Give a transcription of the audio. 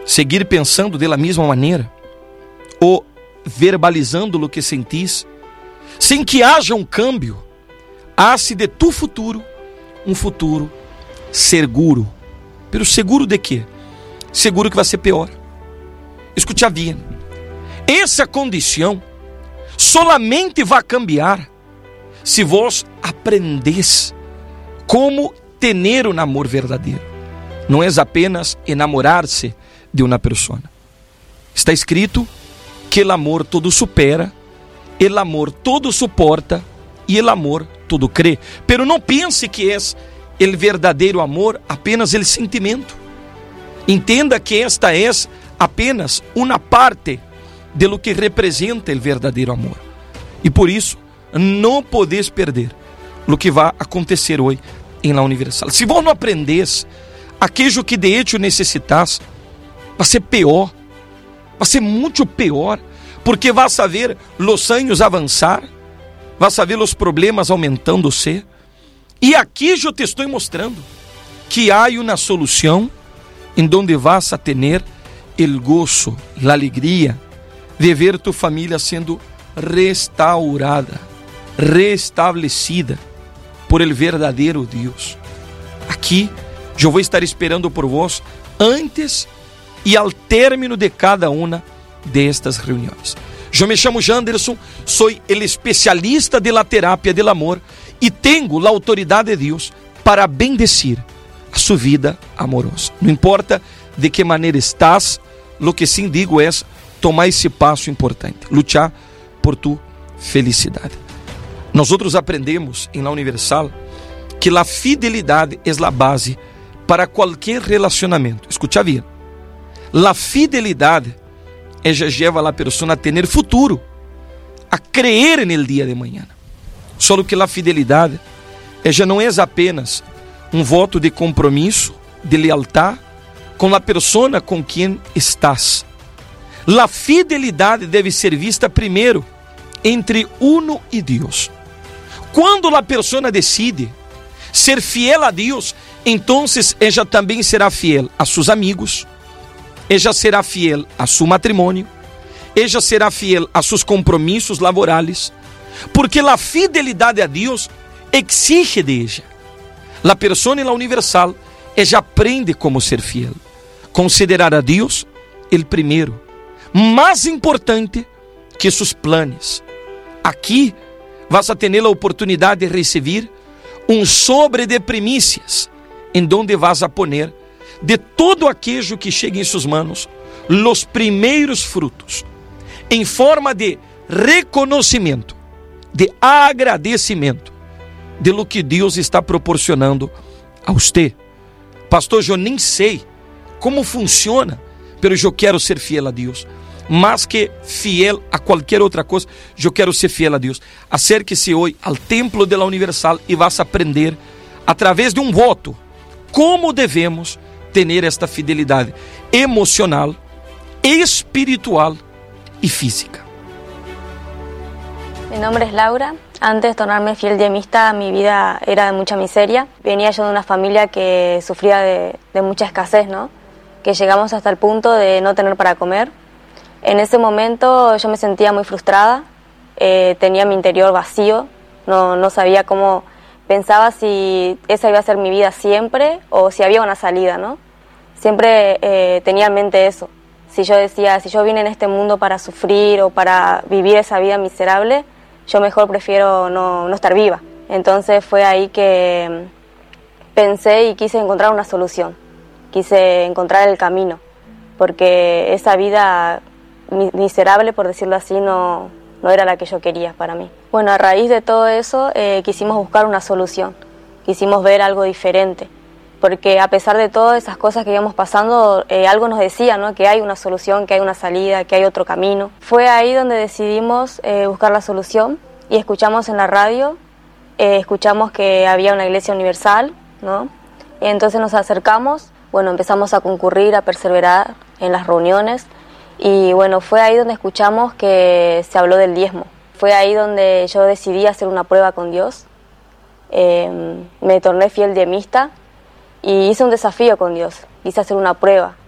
seguir pensando de la misma maneira, ou verbalizando o que sentís, sem que haja um câmbio, hace de tu futuro um futuro seguro. Pero seguro de quê? Seguro que vai ser pior. Escucha bien. Essa condição solamente vai cambiar se vos aprendes como ter um amor verdadeiro. Não é apenas enamorar-se de uma pessoa. Está escrito que o amor todo supera, o amor todo suporta e o amor todo crê. Pero não pense que é o verdadeiro amor apenas o sentimento. Entenda que esta é apenas uma parte de lo que representa o verdadeiro amor. E por isso, não podes perder o que vai acontecer hoje em La Universal. Se vos não aprendes aquilo que de hecho necessitas, vai ser pior, vai ser muito pior, porque vas a ver os anos avançar, vas a ver os problemas aumentando-se, e aqui eu te estou mostrando que há uma solução em donde vas a tener el gozo, la alegria de ver tu família sendo restaurada, restablecida por el verdadeiro Deus. Aqui eu vou estar esperando por vós antes e ao término de cada uma destas reuniões. Eu me chamo Janderson, sou el especialista de la terapia del amor e tenho a autoridade de Deus para bendecir a sua vida amorosa. Não importa de que maneira estás, lo que sim digo é tomar esse passo importante, lutar por tu felicidade. Nós outros aprendemos em La Universal que a fidelidade é a base para qualquer relacionamento. Escucha bien. A fidelidade ella lleva a la persona a tener futuro, a creer en el día de mañana. Só que a fidelidade ella não é apenas um voto de compromisso, de lealtad com a persona com quem estás. A fidelidade deve ser vista primeiro entre uno e Deus. Quando a persona decide ser fiel a Deus, então ella também será fiel a seus amigos, ella será fiel a seu matrimônio, ella será fiel a seus compromissos laborales, porque a fidelidade a Deus exige de ella. A persona em La Universal, ella aprende como ser fiel, considerar a Deus el primeiro, mais importante que seus planos. Aqui vas a ter a oportunidade de receber um sobre de primícias, em donde vas a poner de todo aquello que chega em suas manos, los primeiros frutos, em forma de reconhecimento, de agradecimento, de lo que Deus está proporcionando a você. Pastor, eu nem sei como funciona, mas eu quero ser fiel a Deus. Mais que fiel a qualquer outra coisa, eu quero ser fiel a Deus. Acérquese hoje ao templo de La Universal e vas a aprender, através de um voto, como devemos ter esta fidelidade emocional, espiritual e física. Mi nombre es Laura. Antes de tornarme fiel diemista, mi vida era de mucha miseria. Venía yo de una familia que sufría de mucha escasez, ¿no? Que llegamos hasta el punto de no tener para comer. En ese momento yo me sentía muy frustrada, tenía mi interior vacío, no sabía cómo, pensaba si esa iba a ser mi vida siempre o si había una salida, ¿no? Siempre tenía en mente eso. Si yo decía, si yo vine en este mundo para sufrir o para vivir esa vida miserable, yo mejor prefiero no estar viva. Entonces fue ahí que pensé y quise encontrar una solución, quise encontrar el camino, porque esa vida miserable, por decirlo así, no era la que yo quería para mí. Bueno, a raíz de todo eso quisimos buscar una solución, quisimos ver algo diferente, porque a pesar de todas esas cosas que íbamos pasando, algo nos decía, ¿no? Que hay una solución, que hay una salida, que hay otro camino. Fue ahí donde decidimos buscar la solución y escuchamos en la radio, escuchamos que había una iglesia universal, ¿no? Y entonces nos acercamos, bueno, empezamos a concurrir, a perseverar en las reuniones y bueno, fue ahí donde escuchamos que se habló del diezmo. Fue ahí donde yo decidí hacer una prueba con Dios, me torné fiel diezmista y hice un desafío con Dios, quise hacer una prueba